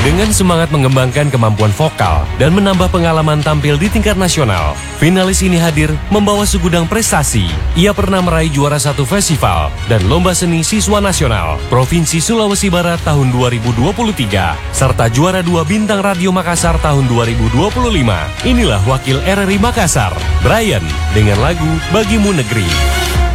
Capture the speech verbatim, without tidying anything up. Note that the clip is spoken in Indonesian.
Dengan semangat mengembangkan kemampuan vokal dan menambah pengalaman tampil di tingkat nasional, finalis ini hadir membawa segudang prestasi. Ia pernah meraih juara satu festival dan lomba seni siswa nasional Provinsi Sulawesi Barat tahun dua ribu dua puluh tiga, serta juara dua Bintang Radio Makassar tahun dua ribu dua puluh lima. Inilah wakil R R I Makassar, Brian, dengan lagu Bagimu Negeri.